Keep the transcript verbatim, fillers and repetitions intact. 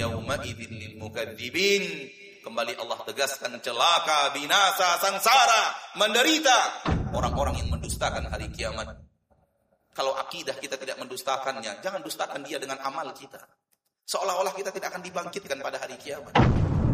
yauma idzil lil mukadzibin. Kembali Allah tegaskan, celaka, binasa, sangsara, menderita orang-orang yang mendustakan hari kiamat. Kalau akidah kita tidak mendustakannya, jangan dustakan dia dengan amal kita. Seolah-olah kita tidak akan dibangkitkan pada hari kiamat.